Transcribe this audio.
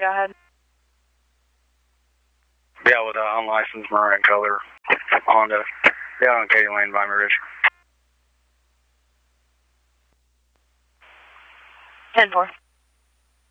go ahead. Yeah, with unlicensed maroon color Honda. Yeah, on Katy Lane by me, Rich. 10-4.